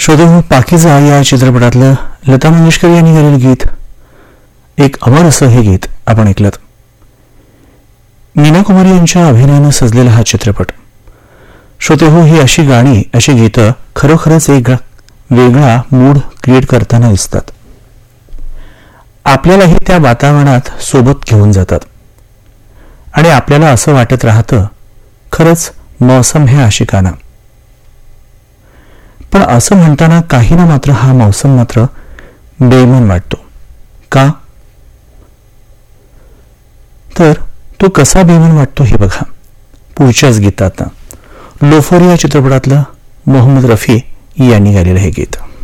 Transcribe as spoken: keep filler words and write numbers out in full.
श्रोते, पाकीजा या चित्रपटातलं लता मंगेशकर यांनी गायलेलं गीत, एक अमर असं हे गीत आपण ऐकलं. मीना कुमारी यांच्या अभिनयानं सजलेला हा चित्रपट. श्रोते हो, ही अशी गाणी, अशी गीतं खरोखरच एक वेगळा मूड क्रिएट करताना दिसतात. आपल्यालाही त्या वातावरणात सोबत घेऊन जातात आणि आपल्याला असं वाटत राहतं, खरंच मौसम है आशिकाना. पण असं म्हणताना काही ना मात्र हा मौसम मात्र बेईमान वाटतो. का? तर तो कसा बेईमान वाटतो हे बघा पुढच्याच गीतात. लोफर या चित्रपटातलं मोहम्मद रफी यांनी गायलेलं हे गीत.